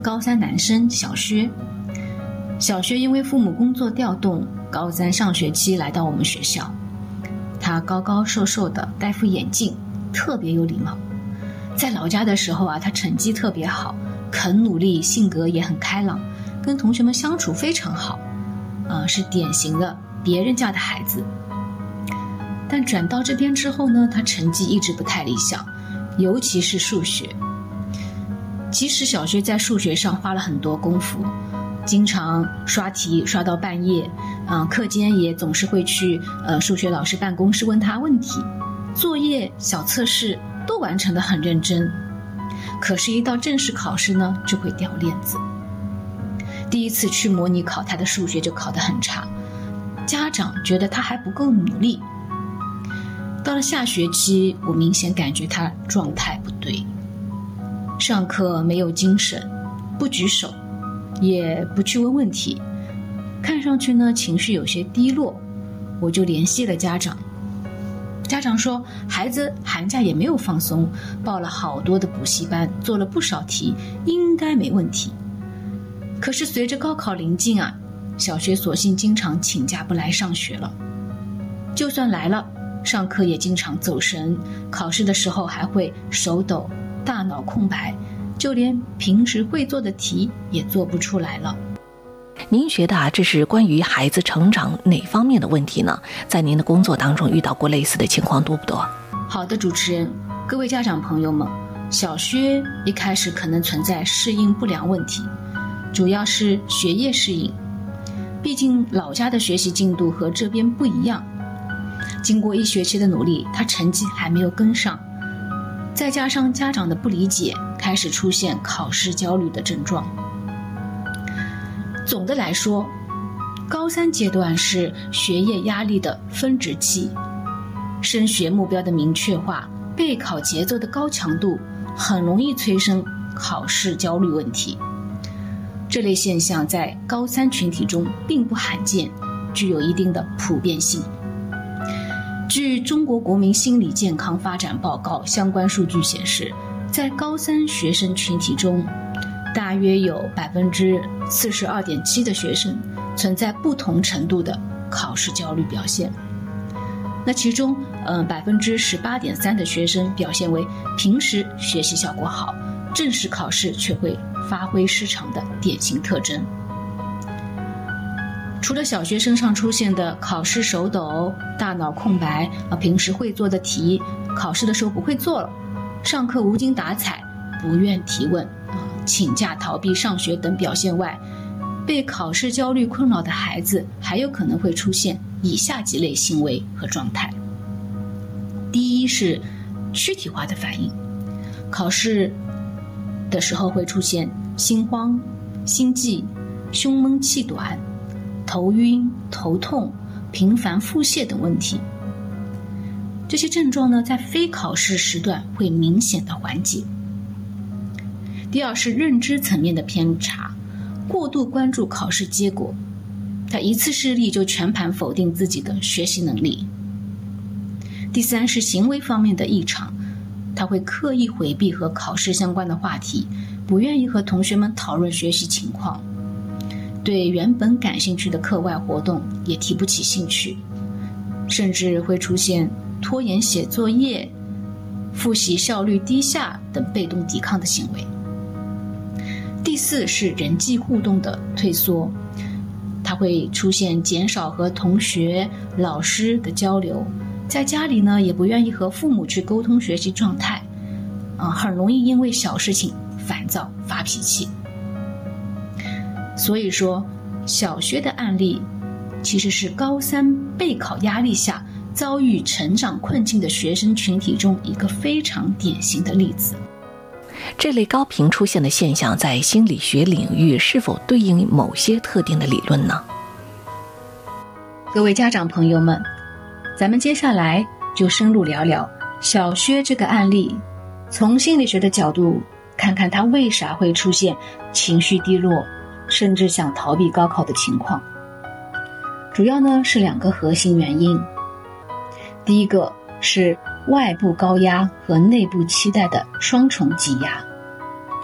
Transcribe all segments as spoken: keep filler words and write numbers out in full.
高三男生小薛。小薛因为父母工作调动，高三上学期来到我们学校。他高高瘦瘦的，戴副眼镜，特别有礼貌。在老家的时候啊，他成绩特别好，肯努力，性格也很开朗，跟同学们相处非常好，呃，是典型的别人家的孩子。但转到这边之后呢，他成绩一直不太理想，尤其是数学。其实小薛在数学上花了很多功夫，经常刷题刷到半夜，呃、课间也总是会去呃数学老师办公室问他问题，作业小测试都完成得很认真。可是一到正式考试呢，就会掉链子。第一次去模拟考，他的数学就考得很差，家长觉得他还不够努力。到了下学期，我明显感觉他状态不对，上课没有精神，不举手，也不去问问题，看上去呢情绪有些低落。我就联系了家长，家长说孩子寒假也没有放松，报了好多的补习班，做了不少题，应该没问题。可是随着高考临近啊，小学索性经常请假不来上学了，就算来了，上课也经常走神，考试的时候还会手抖，大脑空白，就连平时会做的题也做不出来了。 您觉得啊，这是关于孩子成长哪方面的问题呢？在您的工作当中遇到过类似的情况多不多？ 好的，主持人，各位家长朋友们，小薛一开始可能存在适应不良问题，主要是学业适应，毕竟老家的学习进度和这边不一样。经过一学期的努力，他成绩还没有跟上，再加上家长的不理解，开始出现考试焦虑的症状。总的来说，高三阶段是学业压力的分值期，升学目标的明确化，备考节奏的高强度，很容易催生考试焦虑问题。这类现象在高三群体中并不罕见，具有一定的普遍性。据中国国民心理健康发展报告相关数据显示，在高三学生群体中，大约有 百分之四十二点七 的学生存在不同程度的考试焦虑表现。那其中呃 百分之十八点三 的学生表现为平时学习效果好，正式考试却会发挥失常的典型特征。除了小学生上出现的考试手抖、大脑空白，啊，平时会做的题，考试的时候不会做了，上课无精打采，不愿提问，啊，请假逃避上学等表现外，被考试焦虑困扰的孩子还有可能会出现以下几类行为和状态。第一是躯体化的反应，考试的时候会出现心慌、心悸、胸闷气短、头晕、头痛、频繁腹泻等问题。这些症状呢，在非考试时段会明显的缓解。第二是认知层面的偏差，过度关注考试结果，他一次失利就全盘否定自己的学习能力。第三是行为方面的异常，他会刻意回避和考试相关的话题，不愿意和同学们讨论学习情况，对原本感兴趣的课外活动也提不起兴趣，甚至会出现拖延写作业、复习效率低下等被动抵抗的行为。第四是人际互动的退缩，它会出现减少和同学、老师的交流，在家里呢也不愿意和父母去沟通学习状态，呃、很容易因为小事情烦躁发脾气。所以说，小学的案例其实是高三备考压力下遭遇成长困境的学生群体中一个非常典型的例子。 这类高频出现的现象在心理学领域是否对应某些特定的理论呢？ 各位家长朋友们，咱们接下来就深入聊聊小薛这个案例，从心理学的角度看看他为啥会出现情绪低落，甚至想逃避高考的情况。主要呢是两个核心原因。第一个是外部高压和内部期待的双重挤压。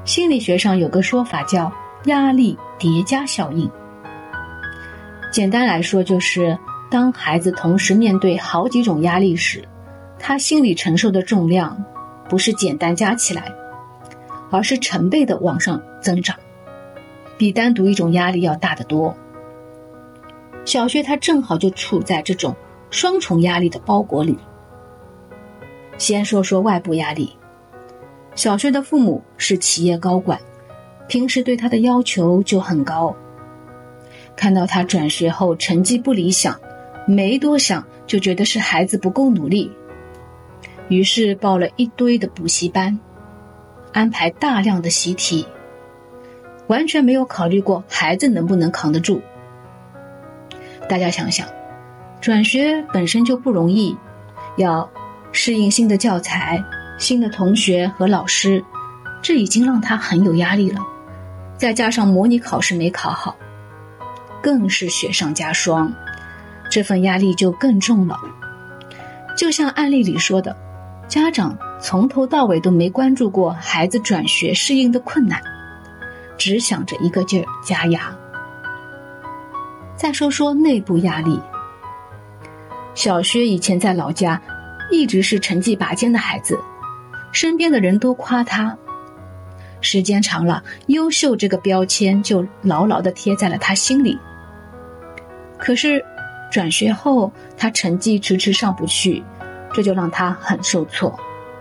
心理学上有个说法叫压力叠加效应。简单来说，就是当孩子同时面对好几种压力时，他心理承受的重量不是简单加起来，而是成倍的往上增长，比单独一种压力要大得多。小薛他正好就处在这种双重压力的包裹里。先说说外部压力。小薛的父母是企业高管，平时对他的要求就很高。看到他转学后成绩不理想，没多想就觉得是孩子不够努力，于是报了一堆的补习班，安排大量的习题，完全没有考虑过孩子能不能扛得住。大家想想，转学本身就不容易，要适应新的教材、新的同学和老师，这已经让他很有压力了。再加上模拟考试没考好，更是雪上加霜，这份压力就更重了。就像案例里说的，家长从头到尾都没关注过孩子转学适应的困难，只想着一个劲儿加压。再说说内部压力。小薛以前在老家一直是成绩拔尖的孩子，身边的人都夸他，时间长了，优秀这个标签就牢牢地贴在了他心里。可是转学后他成绩迟迟上不去，这就让他很受挫。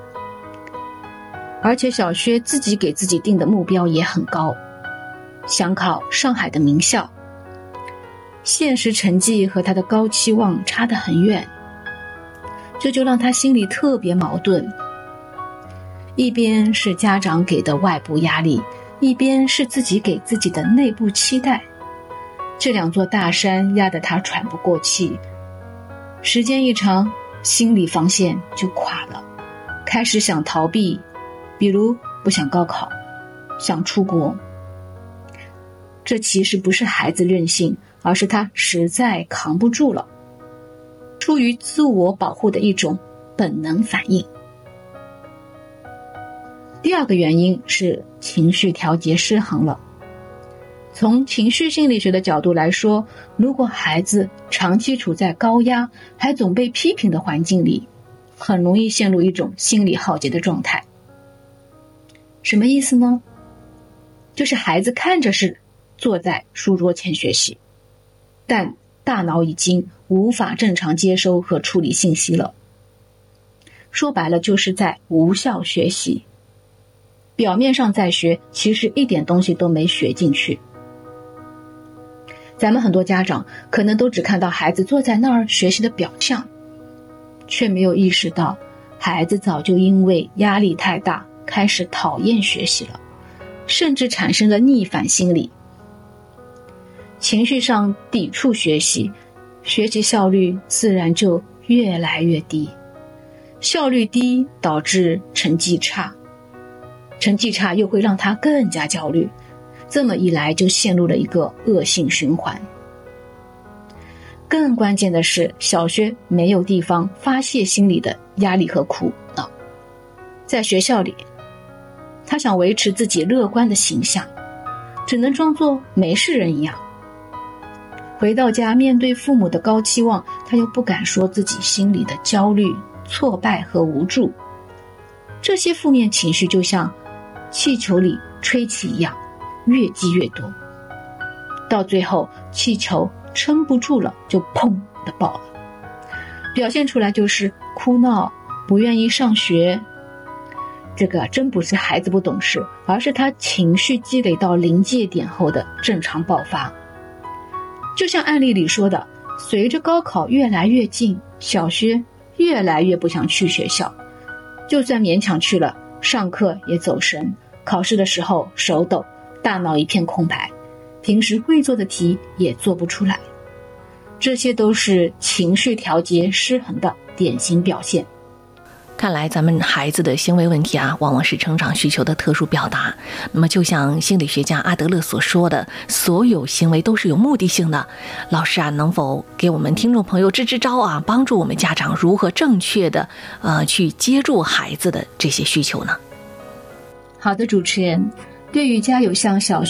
而且小薛自己给自己定的目标也很高，想考上海的名校，现实成绩和他的高期望差得很远，这就让他心里特别矛盾。一边是家长给的外部压力，一边是自己给自己的内部期待，这两座大山压得他喘不过气。时间一长，心理防线就垮了，开始想逃避，比如不想高考，想出国。这其实不是孩子任性，而是他实在扛不住了，出于自我保护的一种本能反应。第二个原因是情绪调节失衡了。从情绪心理学的角度来说，如果孩子长期处在高压还总被批评的环境里，很容易陷入一种心理耗竭的状态。什么意思呢？就是孩子看着是坐在书桌前学习，但大脑已经无法正常接收和处理信息了。说白了就是在无效学习，表面上在学，其实一点东西都没学进去。咱们很多家长可能都只看到孩子坐在那儿学习的表象，却没有意识到孩子早就因为压力太大开始讨厌学习了，甚至产生了逆反心理。情绪上抵触学习，学习效率自然就越来越低，效率低导致成绩差，成绩差又会让他更加焦虑，这么一来就陷入了一个恶性循环。更关键的是，小薛没有地方发泄心里的压力和苦恼。在学校里，他想维持自己乐观的形象，只能装作没事人一样。回到家，面对父母的高期望，他又不敢说自己心里的焦虑、挫败和无助。这些负面情绪就像气球里吹气一样，越积越多，到最后气球撑不住了，就砰的爆了。表现出来就是哭闹，不愿意上学。这个真不是孩子不懂事，而是他情绪积累到临界点后的正常爆发。就像案例里说的，随着高考越来越近，小薛越来越不想去学校，就算勉强去了，上课也走神，考试的时候手抖，大脑一片空白，平时会做的题也做不出来。这些都是情绪调节失衡的典型表现。 看来咱们孩子的行为问题啊，往往是成长需求的特殊表达。那么就像心理学家阿德勒所说的，所有行为都是有目的性的。老师啊，能否给我们听众朋友支支招啊，帮助我们家长如何正确的呃去接住孩子的这些需求呢？ 好的，主持人， 对于家有像小